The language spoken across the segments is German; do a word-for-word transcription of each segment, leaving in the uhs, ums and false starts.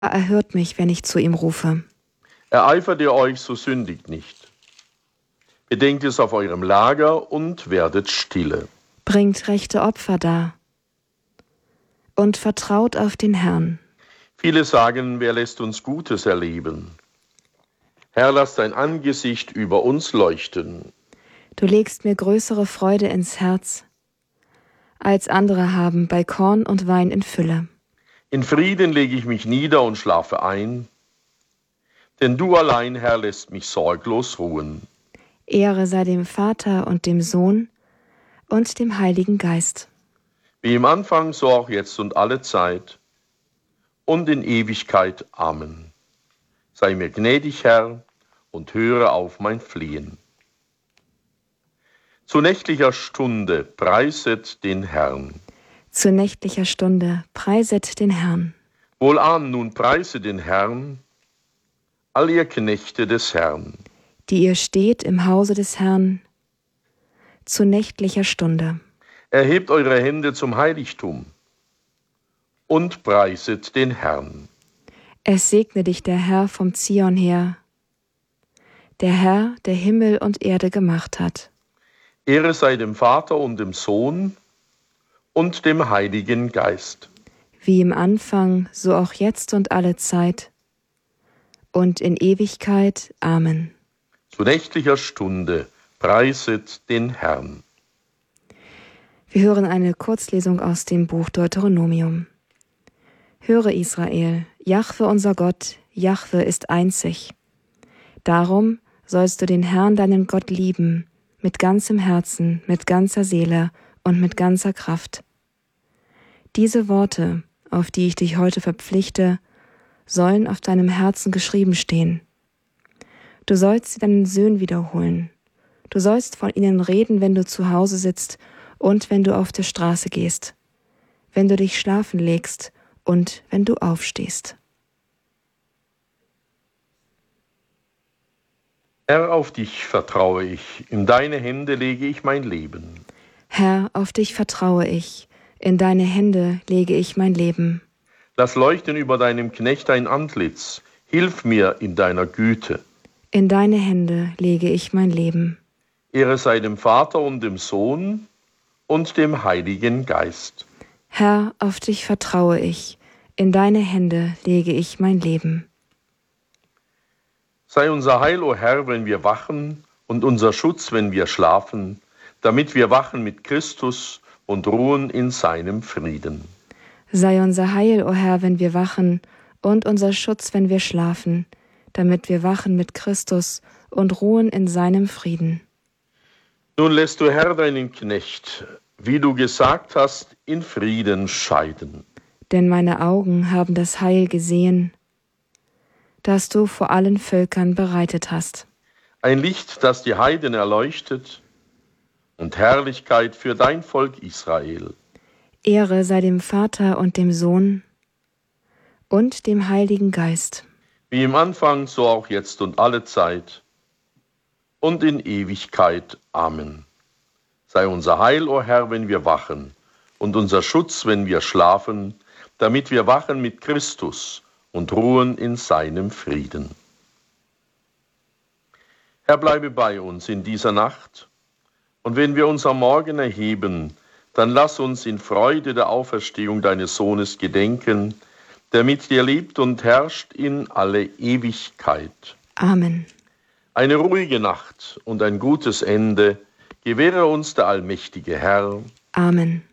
erhört mich, wenn ich zu ihm rufe. Ereifert ihr euch, so sündigt nicht. Bedenkt es auf eurem Lager und werdet stille. Bringt rechte Opfer dar und vertraut auf den Herrn. Viele sagen, wer lässt uns Gutes erleben? Herr, lass dein Angesicht über uns leuchten. Du legst mir größere Freude ins Herz, als andere haben bei Korn und Wein in Fülle. In Frieden lege ich mich nieder und schlafe ein, denn du allein, Herr, lässt mich sorglos ruhen. Ehre sei dem Vater und dem Sohn und dem Heiligen Geist. Wie im Anfang, so auch jetzt und alle Zeit und in Ewigkeit. Amen. Sei mir gnädig, Herr, und höre auf mein Flehen. Zu nächtlicher Stunde preiset den Herrn. Zu nächtlicher Stunde preiset den Herrn. Wohlan, nun preise den Herrn, all ihr Knechte des Herrn, die ihr steht im Hause des Herrn, zu nächtlicher Stunde. Erhebt eure Hände zum Heiligtum und preiset den Herrn. Es segne dich der Herr vom Zion her, der Herr, der Himmel und Erde gemacht hat. Ehre sei dem Vater und dem Sohn und dem Heiligen Geist. Wie im Anfang, so auch jetzt und alle Zeit und in Ewigkeit. Amen. Zu nächtlicher Stunde preiset den Herrn. Wir hören eine Kurzlesung aus dem Buch Deuteronomium. Höre Israel, Jahwe unser Gott, Jahwe ist einzig. Darum sollst du den Herrn, deinen Gott, lieben, mit ganzem Herzen, mit ganzer Seele und mit ganzer Kraft. Diese Worte, auf die ich dich heute verpflichte, sollen auf deinem Herzen geschrieben stehen. Du sollst sie deinen Söhnen wiederholen. Du sollst von ihnen reden, wenn du zu Hause sitzt und wenn du auf der Straße gehst, wenn du dich schlafen legst und wenn du aufstehst. Herr, auf dich vertraue ich, in deine Hände lege ich mein Leben. Herr, auf dich vertraue ich, in deine Hände lege ich mein Leben. Lass leuchten über deinem Knecht dein Antlitz, hilf mir in deiner Güte. In deine Hände lege ich mein Leben. Ehre sei dem Vater und dem Sohn und dem Heiligen Geist. Herr, auf dich vertraue ich, in deine Hände lege ich mein Leben. Sei unser Heil, o Herr, wenn wir wachen, und unser Schutz, wenn wir schlafen, damit wir wachen mit Christus und ruhen in seinem Frieden. Sei unser Heil, o Herr, wenn wir wachen, und unser Schutz, wenn wir schlafen, damit wir wachen mit Christus und ruhen in seinem Frieden. Nun lässt du, Herr, deinen Knecht, wie du gesagt hast, in Frieden scheiden. Denn meine Augen haben das Heil gesehen, das du vor allen Völkern bereitet hast. Ein Licht, das die Heiden erleuchtet, und Herrlichkeit für dein Volk Israel. Ehre sei dem Vater und dem Sohn und dem Heiligen Geist. Wie im Anfang, so auch jetzt und alle Zeit und in Ewigkeit. Amen. Sei unser Heil, o Herr, wenn wir wachen, und unser Schutz, wenn wir schlafen, damit wir wachen mit Christus und ruhen in seinem Frieden. Herr, bleibe bei uns in dieser Nacht, und wenn wir uns am Morgen erheben, dann lass uns in Freude der Auferstehung deines Sohnes gedenken, der mit dir lebt und herrscht in alle Ewigkeit. Amen. Eine ruhige Nacht und ein gutes Ende gewähre uns der allmächtige Herr. Amen.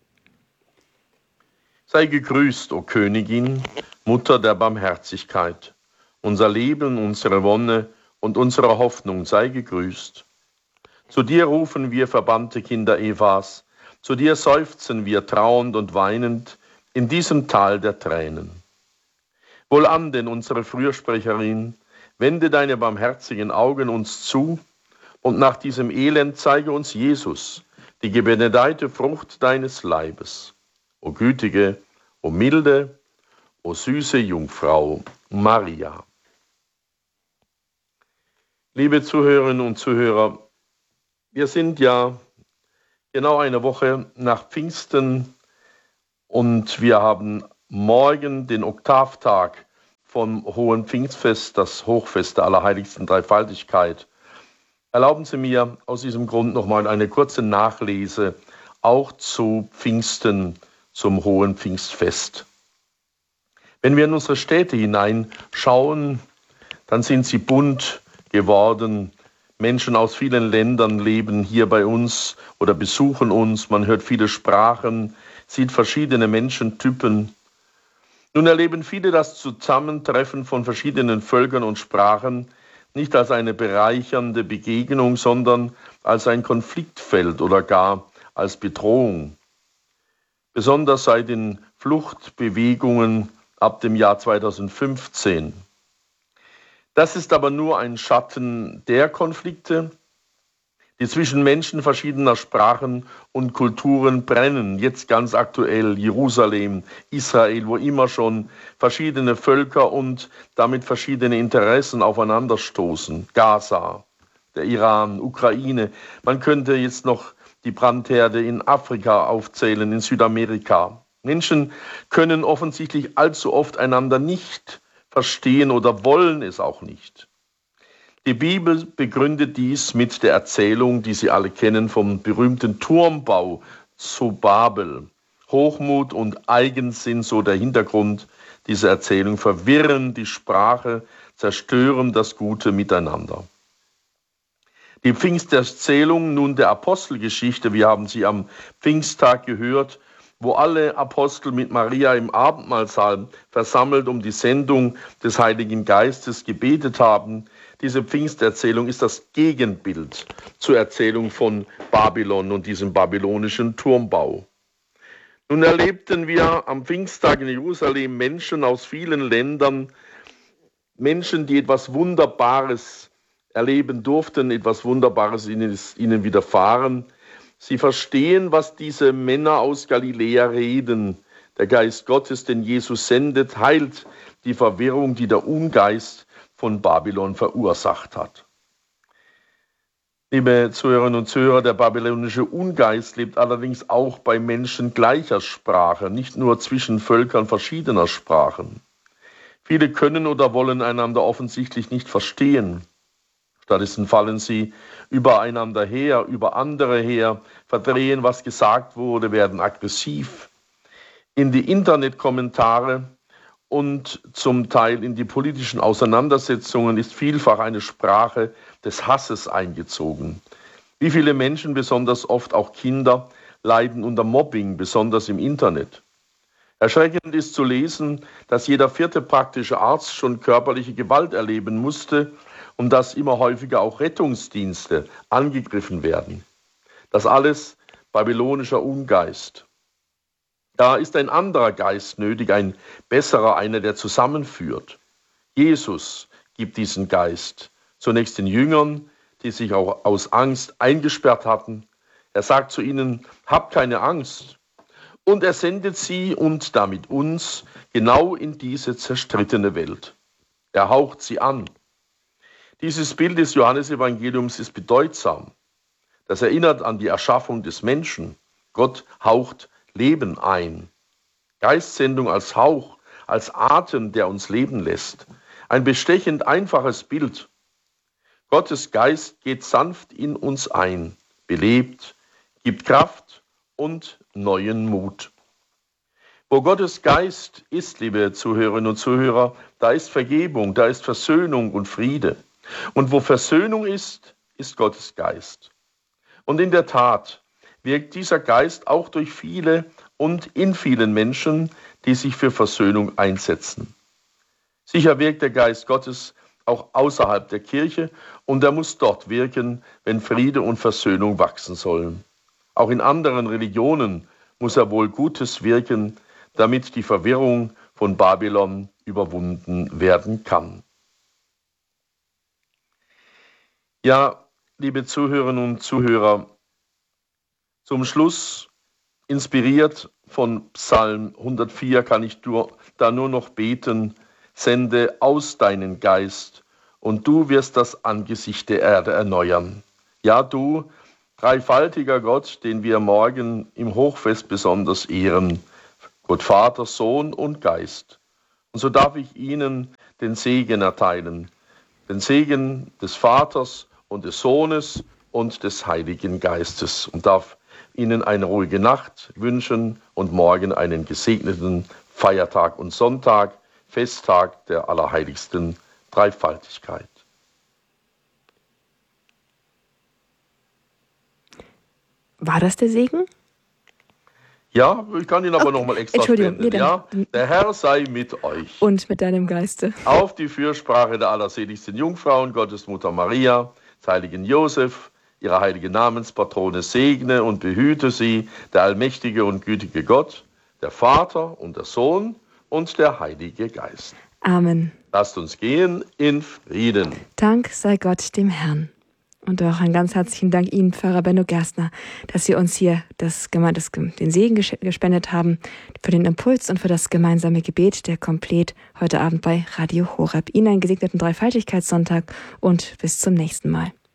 Sei gegrüßt, o Königin, Mutter der Barmherzigkeit. Unser Leben, unsere Wonne und unsere Hoffnung sei gegrüßt. Zu dir rufen wir verbannte Kinder Evas, zu dir seufzen wir trauernd und weinend in diesem Tal der Tränen. Wohlan denn, unsere Fürsprecherin, wende deine barmherzigen Augen uns zu und nach diesem Elend zeige uns Jesus, die gebenedeite Frucht deines Leibes. O gütige, o milde, o süße Jungfrau Maria. Liebe Zuhörerinnen und Zuhörer, wir sind ja genau eine Woche nach Pfingsten und wir haben morgen den Oktavtag vom Hohen Pfingstfest, das Hochfest der Allerheiligsten Dreifaltigkeit. Erlauben Sie mir aus diesem Grund nochmal eine kurze Nachlese, auch zu Pfingsten, zum Hohen Pfingstfest. Wenn wir in unsere Städte hineinschauen, dann sind sie bunt geworden. Menschen aus vielen Ländern leben hier bei uns oder besuchen uns. Man hört viele Sprachen, sieht verschiedene Menschentypen. Nun erleben viele das Zusammentreffen von verschiedenen Völkern und Sprachen nicht als eine bereichernde Begegnung, sondern als ein Konfliktfeld oder gar als Bedrohung. Besonders seit den Fluchtbewegungen ab dem Jahr zweitausendfünfzehn. Das ist aber nur ein Schatten der Konflikte, die zwischen Menschen verschiedener Sprachen und Kulturen brennen. Jetzt ganz aktuell Jerusalem, Israel, wo immer schon verschiedene Völker und damit verschiedene Interessen aufeinanderstoßen. Gaza, der Iran, Ukraine. Man könnte jetzt noch die Brandherde in Afrika aufzählen, in Südamerika. Menschen können offensichtlich allzu oft einander nicht verstehen oder wollen es auch nicht. Die Bibel begründet dies mit der Erzählung, die Sie alle kennen, vom berühmten Turmbau zu Babel. Hochmut und Eigensinn, so der Hintergrund dieser Erzählung, verwirren die Sprache, zerstören das gute Miteinander. Die Pfingsterzählung nun der Apostelgeschichte, wir haben sie am Pfingsttag gehört, wo alle Apostel mit Maria im Abendmahlsaal versammelt um die Sendung des Heiligen Geistes gebetet haben. Diese Pfingsterzählung ist das Gegenbild zur Erzählung von Babylon und diesem babylonischen Turmbau. Nun erlebten wir am Pfingsttag in Jerusalem Menschen aus vielen Ländern, Menschen, die etwas Wunderbares erleben durften, etwas Wunderbares ihnen, ihnen widerfahren. Sie verstehen, was diese Männer aus Galiläa reden. Der Geist Gottes, den Jesus sendet, heilt die Verwirrung, die der Ungeist von Babylon verursacht hat. Liebe Zuhörerinnen und Zuhörer, der babylonische Ungeist lebt allerdings auch bei Menschen gleicher Sprache, nicht nur zwischen Völkern verschiedener Sprachen. Viele können oder wollen einander offensichtlich nicht verstehen. Stattdessen fallen sie übereinander her, über andere her, verdrehen, was gesagt wurde, werden aggressiv in die Internetkommentare und zum Teil in die politischen Auseinandersetzungen ist vielfach eine Sprache des Hasses eingezogen. Wie viele Menschen, besonders oft auch Kinder, leiden unter Mobbing, besonders im Internet. Erschreckend ist zu lesen, dass jeder vierte praktische Arzt schon körperliche Gewalt erleben musste und dass immer häufiger auch Rettungsdienste angegriffen werden. Das alles babylonischer Ungeist. Da ist ein anderer Geist nötig, ein besserer, einer, der zusammenführt. Jesus gibt diesen Geist zunächst den Jüngern, die sich auch aus Angst eingesperrt hatten. Er sagt zu ihnen, habt keine Angst. Und er sendet sie und damit uns genau in diese zerstrittene Welt. Er haucht sie an. Dieses Bild des Johannesevangeliums ist bedeutsam. Das erinnert an die Erschaffung des Menschen. Gott haucht Leben ein. Geistsendung als Hauch, als Atem, der uns leben lässt. Ein bestechend einfaches Bild. Gottes Geist geht sanft in uns ein, belebt, gibt Kraft und neuen Mut. Wo Gottes Geist ist, liebe Zuhörerinnen und Zuhörer, da ist Vergebung, da ist Versöhnung und Friede. Und wo Versöhnung ist, ist Gottes Geist. Und in der Tat wirkt dieser Geist auch durch viele und in vielen Menschen, die sich für Versöhnung einsetzen. Sicher wirkt der Geist Gottes auch außerhalb der Kirche und er muss dort wirken, wenn Friede und Versöhnung wachsen sollen. Auch in anderen Religionen muss er wohl Gutes wirken, damit die Verwirrung von Babylon überwunden werden kann. Ja, liebe Zuhörerinnen und Zuhörer, zum Schluss, inspiriert von Psalm hundertvier, kann ich da nur noch beten, sende aus deinen Geist und du wirst das Angesicht der Erde erneuern. Ja, du, dreifaltiger Gott, den wir morgen im Hochfest besonders ehren, Gott Vater, Sohn und Geist. Und so darf ich Ihnen den Segen erteilen. Den Segen des Vaters und des Sohnes und des Heiligen Geistes. Und darf Ihnen eine ruhige Nacht wünschen und morgen einen gesegneten Feiertag und Sonntag, Festtag der allerheiligsten Dreifaltigkeit. War das der Segen? Ja, ich kann ihn aber okay. nochmal extra Entschuldigung, spenden. Ja? Der Herr sei mit euch. Und mit deinem Geiste. Auf die Fürsprache der allerseligsten Jungfrau und Gottesmutter Maria, des heiligen Josef, ihre heilige Namenspatrone, segne und behüte sie, der allmächtige und gütige Gott, der Vater und der Sohn und der Heilige Geist. Amen. Lasst uns gehen in Frieden. Dank sei Gott dem Herrn. Und auch einen ganz herzlichen Dank Ihnen, Pfarrer Benno Gerstner, dass Sie uns hier das, das, den Segen gespendet haben, für den Impuls und für das gemeinsame Gebet, der komplett heute Abend bei Radio Horeb. Ihnen einen gesegneten Dreifaltigkeitssonntag und bis zum nächsten Mal.